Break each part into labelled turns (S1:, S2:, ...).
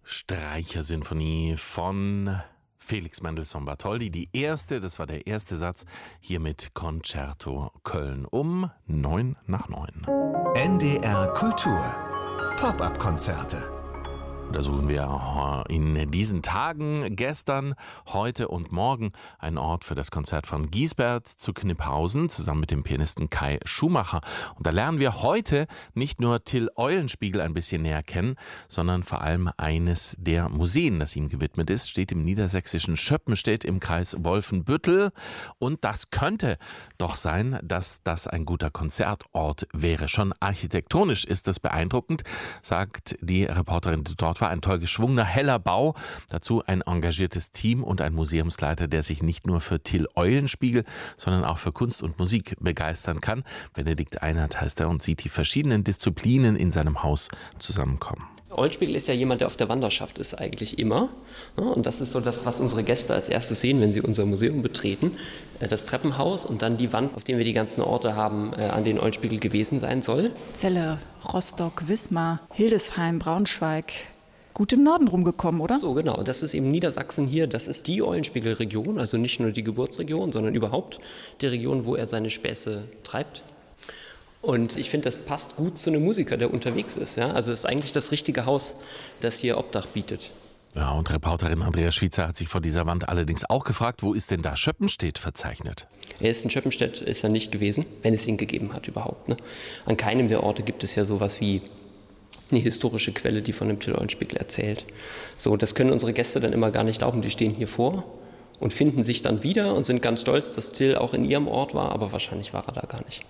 S1: Streichersinfonie von Felix Mendelssohn-Bartholdy. Die erste, das war der erste Satz, hier mit Concerto Köln um 8:09.
S2: NDR Kultur. Pop-up-Konzerte.
S1: Da suchen wir in diesen Tagen, gestern, heute und morgen einen Ort für das Konzert von Giesbert zu Kniphausen zusammen mit dem Pianisten Kai Schumacher. Und da lernen wir heute nicht nur Till Eulenspiegel ein bisschen näher kennen, sondern vor allem eines der Museen, das ihm gewidmet ist, steht im niedersächsischen Schöppenstedt im Kreis Wolfenbüttel. Und das könnte doch sein, dass das ein guter Konzertort wäre. Schon architektonisch ist das beeindruckend, sagt die Reporterin, die dort war. Ein toll geschwungener, heller Bau. Dazu ein engagiertes Team und ein Museumsleiter, der sich nicht nur für Till Eulenspiegel, sondern auch für Kunst und Musik begeistern kann. Benedikt Einert heißt er und sieht die verschiedenen Disziplinen in seinem Haus zusammenkommen.
S3: Eulenspiegel ist ja jemand, der auf der Wanderschaft ist eigentlich immer. Und das ist so das, was unsere Gäste als erstes sehen, wenn sie unser Museum betreten. Das Treppenhaus und dann die Wand, auf der wir die ganzen Orte haben, an denen Eulenspiegel gewesen sein soll.
S4: Celle, Rostock, Wismar, Hildesheim, Braunschweig. Gut im Norden rumgekommen, oder?
S3: So, genau. Das ist eben Niedersachsen hier. Das ist die Eulenspiegel-Region, also nicht nur die Geburtsregion, sondern überhaupt die Region, wo er seine Späße treibt. Und ich finde, das passt gut zu einem Musiker, der unterwegs ist. Ja? Also es ist eigentlich das richtige Haus, das hier Obdach bietet.
S1: Ja, und Reporterin Andrea Schwitzer hat sich vor dieser Wand allerdings auch gefragt, wo ist denn da Schöppenstedt verzeichnet?
S3: Er ist in Schöppenstedt, ist er nicht gewesen, wenn es ihn gegeben hat überhaupt. Ne? An keinem der Orte gibt es ja sowas wie eine historische Quelle, die von dem Till Eulenspiegel erzählt. So, das können unsere Gäste dann immer gar nicht glauben. Die stehen hier vor und finden sich dann wieder und sind ganz stolz, dass Till auch in ihrem Ort war, aber wahrscheinlich war er da gar nicht.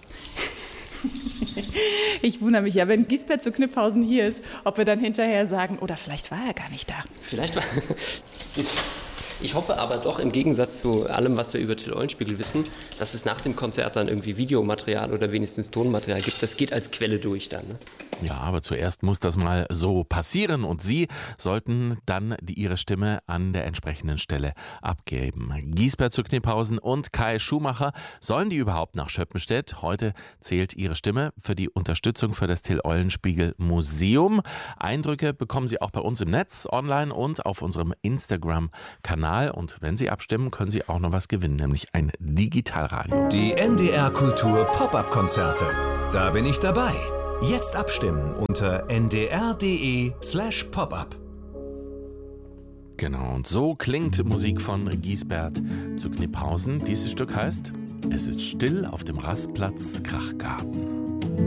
S4: Ich wundere mich ja, wenn Giesbert zu Kniphausen hier ist, ob wir dann hinterher sagen, oder vielleicht war er gar nicht da.
S3: Vielleicht war Ich hoffe aber doch, im Gegensatz zu allem, was wir über Till Eulenspiegel wissen, dass es nach dem Konzert dann irgendwie Videomaterial oder wenigstens Tonmaterial gibt. Das geht als Quelle durch dann. Ne?
S1: Ja, aber zuerst muss das mal so passieren und Sie sollten dann Ihre Stimme an der entsprechenden Stelle abgeben. Giesbert zu Kniphausen und Kai Schumacher, sollen die überhaupt nach Schöppenstedt? Heute zählt Ihre Stimme für die Unterstützung für das Till Eulenspiegel Museum. Eindrücke bekommen Sie auch bei uns im Netz, online und auf unserem Instagram-Kanal. Und wenn Sie abstimmen, können Sie auch noch was gewinnen, nämlich ein Digitalradio.
S2: Die NDR Kultur Pop-up-Konzerte. Da bin ich dabei. Jetzt abstimmen unter ndr.de/popup.
S1: Genau, und so klingt Musik von Giesbert zu Kniphausen. Dieses Stück heißt Es ist still auf dem Rastplatz Krachgarten.